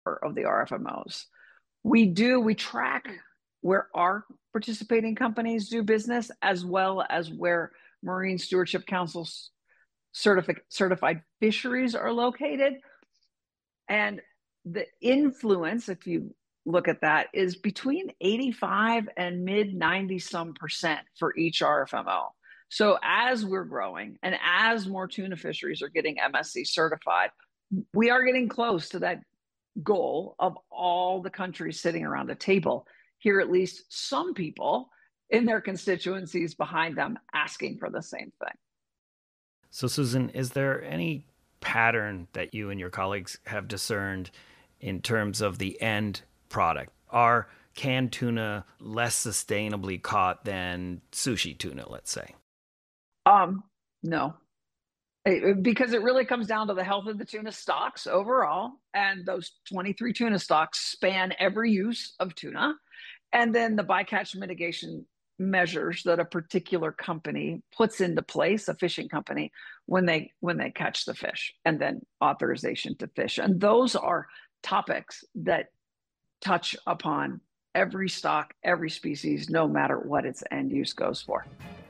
of the RFMOs. We track where our participating companies do business, as well as where Marine Stewardship Council's certified fisheries are located. And the influence, if you look at that, is between 85 and mid 90 some percent for each RFMO. So as we're growing and as more tuna fisheries are getting MSC certified, we are getting close to that goal of all the countries sitting around a table, here at least some people in their constituencies behind them asking for the same thing. So, Susan, is there any pattern that you and your colleagues have discerned in terms of the end product? Are canned tuna less sustainably caught than sushi tuna, let's say? No, because it really comes down to the health of the tuna stocks overall. And those 23 tuna stocks span every use of tuna. And then the bycatch mitigation measures that a particular company puts into place, a fishing company, when they catch the fish, and then authorization to fish. And those are topics that touch upon every stock, every species, no matter what its end use goes for.